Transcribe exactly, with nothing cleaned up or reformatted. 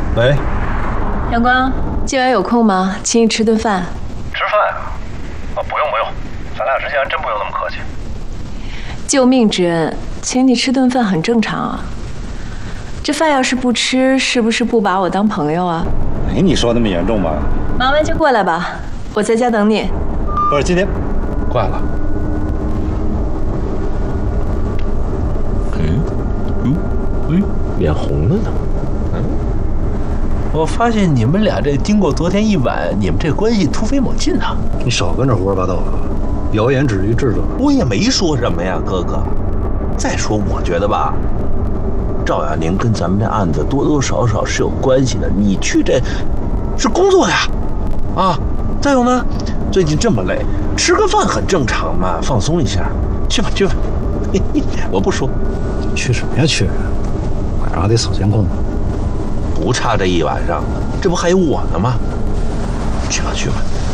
喂， 阳光，今晚有空吗？请你吃顿饭。 吃饭啊？啊，不用不用，咱俩之间真不用那么客气。 救命之恩，请你吃顿饭很正常啊。这饭要是不吃，是不是不把我当朋友啊？ 没你说那么严重吧？ 忙完就过来吧，我在家等你。 不是今天，挂了。 嗯嗯嗯，脸红了呢。嗯，我发现你们俩这经过昨天一晚，你们这关系突飞猛进呐！ 你少跟着胡说八道啊！谣言止于智者。 我也没说什么呀，哥哥。再说，我觉得吧，赵亚宁跟咱们这案子多多少少是有关系的。你去这是工作呀，啊！再有呢，最近这么累，吃个饭很正常嘛，放松一下。去吧去吧，嘿嘿，我不说。 去什么呀去？晚上还得扫监控呢。 不差这一晚上，这不还有我呢吗？去吧去吧。